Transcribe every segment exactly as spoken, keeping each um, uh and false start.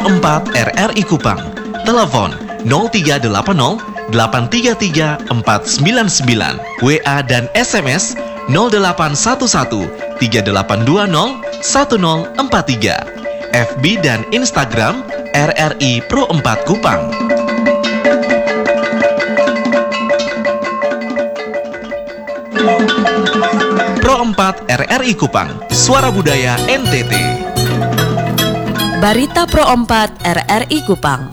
empat R R I Kupang. Telepon nol tiga delapan nol delapan tiga tiga empat sembilan sembilan. W A dan S M S nol delapan satu satu tiga delapan dua nol satu nol empat tiga. F B dan Instagram R R I Pro empat Kupang. Pro empat R R I Kupang, Suara Budaya N T T. Barita Pro empat R R I Kupang.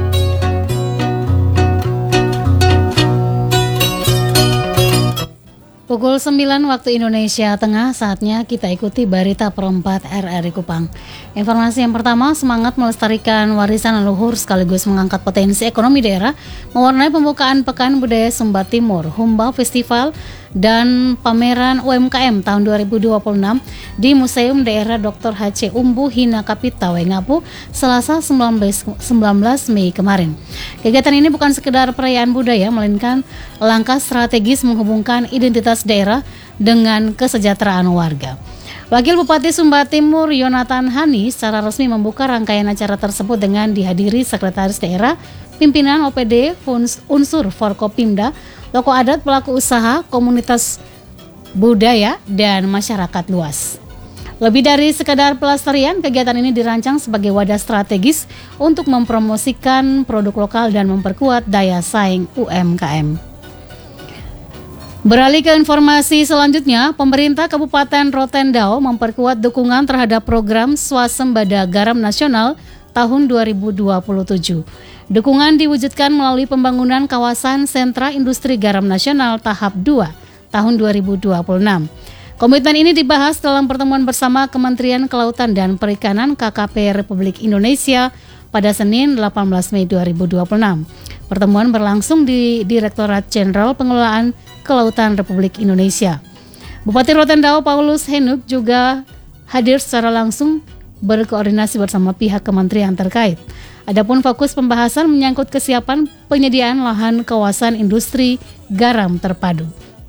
Pukul sembilan waktu Indonesia Tengah, saatnya kita ikuti Barita Pro empat R R I Kupang. Informasi yang pertama, semangat melestarikan warisan leluhur sekaligus mengangkat potensi ekonomi daerah mewarnai pembukaan Pekan Budaya Sumba Timur, Humba Festival dan pameran U M K M tahun dua ribu dua puluh enam di Museum Daerah Doktor H C Umbu Hina Kapita Wengapu, Selasa sembilan belas Mei kemarin. Kegiatan ini bukan sekedar perayaan budaya, melainkan langkah strategis menghubungkan identitas daerah dengan kesejahteraan warga. Wakil Bupati Sumba Timur Yonatan Hani secara resmi membuka rangkaian acara tersebut dengan dihadiri Sekretaris Daerah, pimpinan O P D, unsur Forkopimda, tokoh adat, pelaku usaha, komunitas budaya, dan masyarakat luas. Lebih dari sekadar pelestarian, kegiatan ini dirancang sebagai wadah strategis untuk mempromosikan produk lokal dan memperkuat daya saing U M K M. Beralih ke informasi selanjutnya, pemerintah Kabupaten Rotendao memperkuat dukungan terhadap program Swasembada Garam Nasional tahun dua ribu dua puluh tujuh. Dukungan diwujudkan melalui pembangunan kawasan sentra industri garam nasional tahap dua tahun dua ribu dua puluh enam. Komitmen ini dibahas dalam pertemuan bersama Kementerian Kelautan dan Perikanan K K P Republik Indonesia pada Senin delapan belas Mei dua ribu dua puluh enam. Pertemuan berlangsung di Direktorat Jenderal Pengelolaan Kelautan Republik Indonesia. Bupati Rotendao Paulus Henuk juga hadir secara langsung berkoordinasi bersama pihak kementerian terkait. Adapun fokus pembahasan menyangkut kesiapan penyediaan lahan kawasan industri garam terpadu.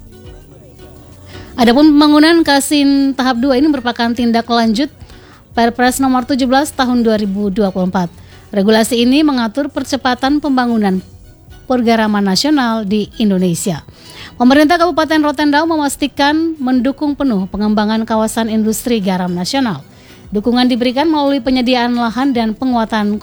Adapun pembangunan Kasin tahap dua ini merupakan tindak lanjut Perpres nomor tujuh belas tahun dua ribu dua puluh empat. Regulasi ini mengatur percepatan pembangunan pergaraman nasional di Indonesia. Pemerintah Kabupaten Rotendao memastikan mendukung penuh pengembangan kawasan industri garam nasional. Dukungan diberikan melalui penyediaan lahan dan penguatan